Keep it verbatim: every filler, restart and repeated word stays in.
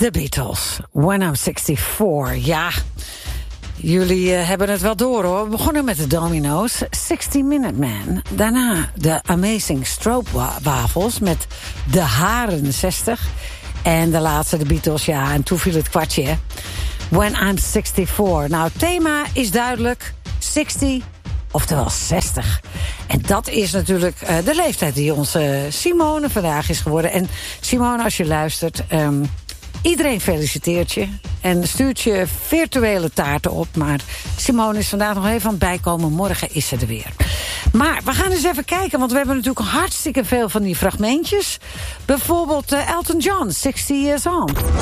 The Beatles, When I'm sixty-four. Ja, jullie uh, hebben het wel door hoor. We begonnen met de Domino's, sixty minute man. Daarna de Amazing Stroopwafels met de Haren zestig. En de laatste, de Beatles, ja, en toen viel het kwartje, hè. When I'm sixty-four. Nou, het thema is duidelijk, zestig, oftewel zestig. En dat is natuurlijk uh, de leeftijd die onze Simone vandaag is geworden. En Simone, als je luistert, um, iedereen feliciteert je en stuurt je virtuele taarten op. Maar Simone is vandaag nog even aan het bijkomen. Morgen is ze er weer. Maar we gaan eens even kijken, want we hebben natuurlijk hartstikke veel van die fragmentjes. Bijvoorbeeld uh, Elton John, sixty years on.